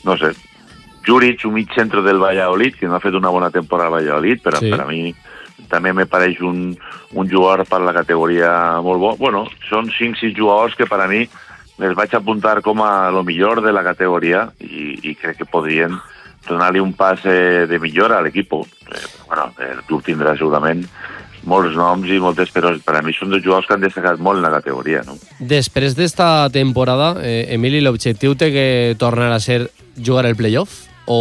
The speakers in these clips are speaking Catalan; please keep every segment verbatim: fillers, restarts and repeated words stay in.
no sé, Juric, un mig centre del Valladolid, que no ha fet una bona temporada al Valladolid, però sí. Per a mi també me pareix un, un jugador per la categoria molt bo. Bueno, són cinc sis jugadors que per a mi les vaig apuntar com a lo millor de la categoria i, i crec que podrien donar-li un pas eh, de millora a l'equip. Eh, bueno, el club tindrà segurament molts noms i moltes, però per a mi són dos jugadors que han destacat molt en la categoria, no? Després d'esta temporada, eh, Emili, l'objectiu té que tornar a ser jugar el playoff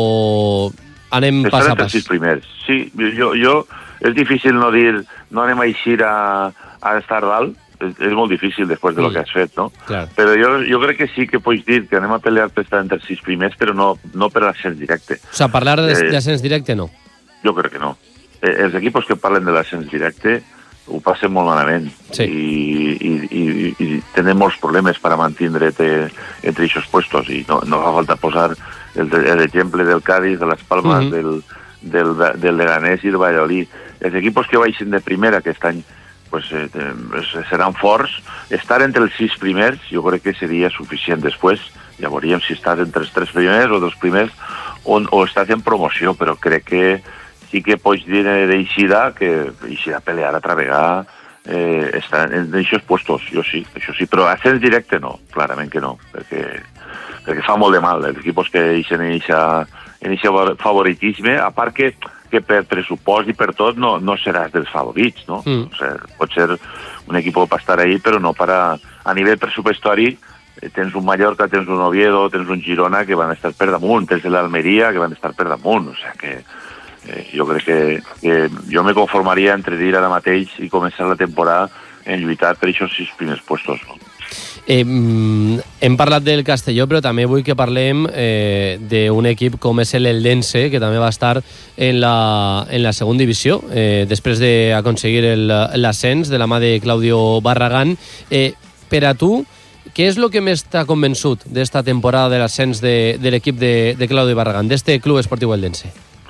o anem Estar pas a entre pas? els sis primers. Sí, jo, jo és difícil no dir no anem a eixir a, a estar dalt, és, és molt difícil després de lo Mm. que has fet, no? Clar. Però jo, jo crec que sí que pots dir que anem a pelear per estar entre els sis primers, però no, no per l'ascens directe. O sigui, parlar Eh, d'ascens directe no. Jo crec que no. Eh, els equipos que parlen de l'ascens directe ho passen molt malament Sí. i, i, i, i tenen molts problemes per a mantindre't eh, entre aquests puestos i no, no fa falta posar el, l'exemple del Cádiz, de les Palmes, Mhm. del, del, del Leganés i del Valladolid. Els equipos que baixen de primera aquest any pues, eh, eh, seran forts. Estar entre els sis primers jo crec que seria suficient. Després ja veuríem si estàs entre els tres primers o dos primers o, o estàs en promoció, però crec que sí que pots dir d'eixida que eixirà a pelear a travegar eh, estar en aquests puestos, jo sí, això sí, però ascens directe no, clarament que no, perquè, perquè fa molt de mal, els equipos que eixen en aquest favoritisme, a part que, que per pressupost i per tot no, no seràs dels favorits, no? Mm. O sigui, pot ser un equip per estar ahí, però no per a, a nivell pressupostori tens un Mallorca, tens un Oviedo, tens un Girona que van estar per damunt, tens l'Almeria que van estar per damunt, o sigui que Eh, jo crec que, que jo me conformaria entre dir ara mateix i començar la temporada en lluitar per aquests sis primers puestos. No? Eh, hem parlat del Castelló, però també vull que parlem eh, d'un equip com és l'Eldense, que també va estar en la, en la segona divisió, eh, després d'aconseguir l'ascens de la mà de Claudio Barragán. Eh, per a tu, què és el que més t'ha convençut d'esta temporada de l'ascens de, de l'equip de, de Claudio Barragán, d'este Club Esportiu Eldense?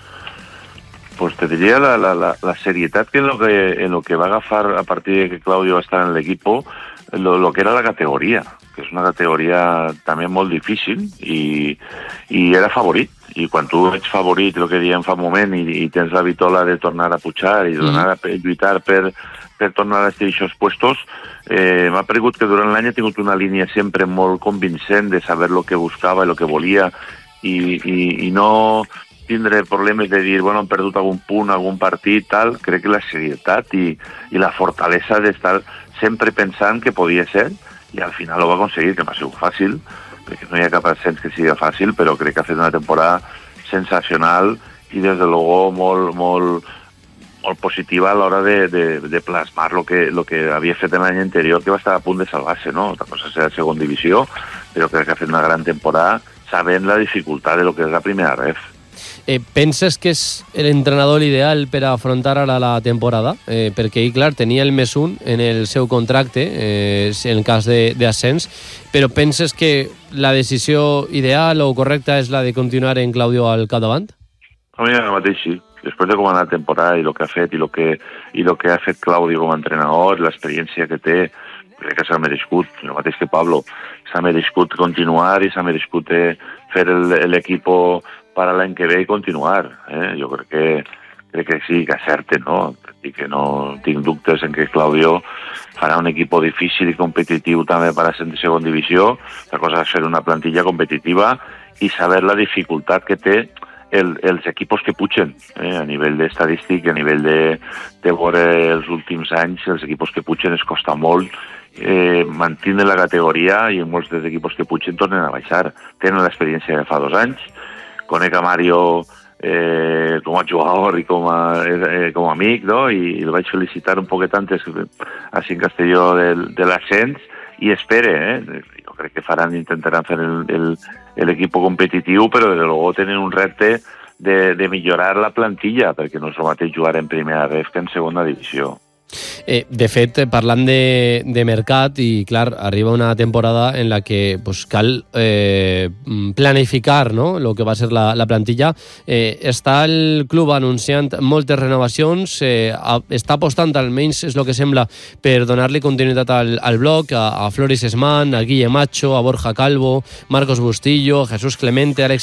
Pues te diría la, la, la, la seriedad que en lo que en lo que va a agafar a partir de que Claudio va a estar en el equipo, lo, lo que era la categoría, que és una categoria també molt difícil i, i era favorit. I quan tu ets favorit, el que diem fa un moment, i, i tens la vitola de tornar a pujar i donar a lluitar per, per tornar a estar aquests puestos, eh, m'ha paregut que durant l'any he tingut una línia sempre molt convincent de saber el que buscava i el que volia i, i, i no tindre problemes de dir, bueno, hem perdut algun punt, algun partit, tal. Crec que la serietat i, i la fortalesa d'estar sempre pensant que podia ser, i al final ho va aconseguir, que m'ha sigut fàcil, perquè no hi ha cap ascens que sigui fàcil, però crec que ha fet una temporada sensacional i des de luego molt, molt, molt positiva a l'hora de, de, de plasmar lo que, lo que havia fet l'any anterior, que va estar a punt de salvar-se, no? Otra cosa és la segona divisió, però crec que ha fet una gran temporada sabent la dificultat de lo que és la primera ref. Eh, penses que és l'entrenador ideal per a afrontar ara la temporada? Eh, perquè ell, clar, tenia el més un en el seu contracte, eh, en el cas d'ascens, però penses que la decisió ideal o correcta és la de continuar en Claudio al capdavant? A mi ara mateix sí. Després de com ha anat la temporada i el que ha fet i el que, i el que ha fet Claudio com a entrenador, l'experiència que té, crec que s'ha merescut, el mateix que Pablo, s'ha merescut continuar i s'ha merescut eh, fer l'equip per a l'any que ve i continuar. Eh? Jo crec que, crec que sí, que acerte, no? I que no tinc dubtes en que Claudio farà un equip difícil i competitiu també per a ser de segona divisió. La cosa és fer una plantilla competitiva i saber la dificultat que té el, els equipos que pugen, eh? A nivell d'estadístic, a nivell de, de veure els últims anys, els equipos que pugen es costa molt eh, mantenir la categoria i molts dels equipos que pugen tornen a baixar. Tenen l'experiència de fa dos anys, conec a Mario eh, com a jugador i com a, eh, com a amic, no? I el vaig felicitar un poquet antes així en Castelló del, de l'ascens i espere, eh? Jo crec que faran, intentaran fer l'equip competitiu, però de luego tenen un repte de, de millorar la plantilla, perquè no és el mateix jugar en primera ref que en segona divisió. Eh, de fet, parlant de, de mercat, i clar, arriba una temporada en la que pues, cal eh, planificar, no?, el que va ser la, la plantilla. Eh, està el club anunciant moltes renovacions, eh, a, està apostant, almenys és el que sembla, per donar-li continuïtat al, al bloc, a, a Floris Esman, a Guille Macho, a Borja Calvo, Marcos Bustillo, Jesús Clemente, Àlex